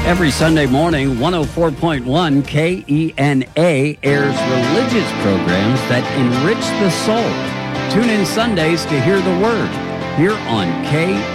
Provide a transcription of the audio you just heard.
Every Sunday morning, 104.1 KENA airs religious programs that enrich the soul. Tune in Sundays to hear the Word here on KENA.